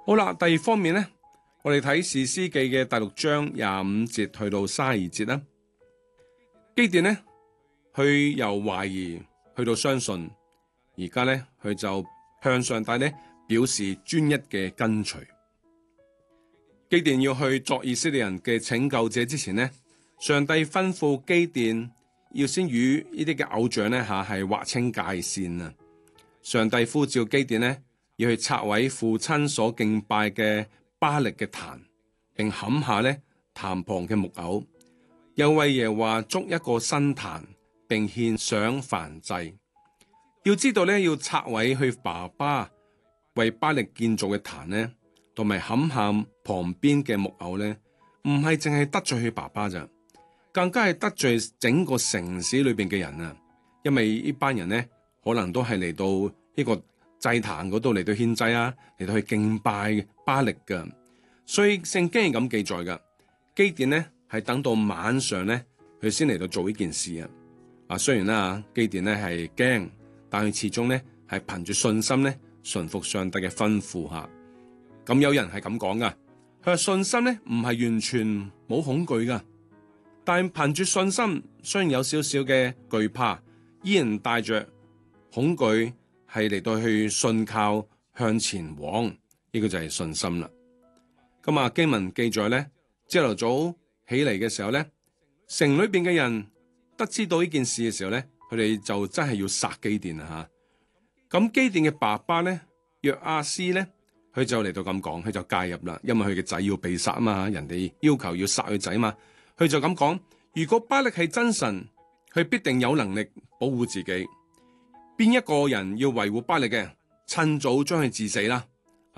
好啦，第二方面呢，我哋睇士師記嘅第6章25節去到32節啦。基甸呢，佢由懷疑去到相信，而家呢，佢就向上帝呢表示專一嘅跟隨。基甸要去作以色列人嘅拯救者之前呢，上帝吩咐基甸要先與呢啲嘅偶像呢係劃清界線啊。上帝呼召基甸呢，要去拆毀父親所敬拜嘅巴力嘅壇，並砍下呢壇旁嘅木偶，又為耶和華築一個新壇，並獻上燔祭。要知道呢，要拆毀去爸爸為巴力建造嘅壇呢，同埋砍下旁邊嘅木偶呢，唔係淨係得罪佢爸爸咋，更加係得罪整個城市裏邊嘅人啊！因為呢班人呢，可能都係嚟到呢個祭壇嗰度嚟到獻祭啊，嚟到去敬拜巴力噶。所以聖經係咁記載噶，基甸呢係等到晚上呢，佢先嚟到做呢件事啊。雖然啦，基甸呢係驚，但佢始終呢係憑住信心呢順服上帝嘅吩咐吓。咁有人係咁講噶，佢話信心呢唔係完全冇恐懼噶，但係憑住信心，雖然有少少嘅懼怕，依然帶着恐懼係嚟到去信靠向前往，呢個就係信心啦。咁啊，經文記載呢，朝頭早起嚟嘅時候呢，城裏邊嘅人得知到呢件事嘅時候呢，佢哋就真係要殺基甸啦吓。咁基甸嘅爸爸呢，約阿斯呢，佢就嚟到咁講，佢就介入啦，因為佢嘅仔要被殺啊嘛，人哋要求要殺佢仔嘛，佢就咁講：如果巴力係真神，佢必定有能力保護自己。邊一個人要維護巴力嘅，趁早將佢治死啦。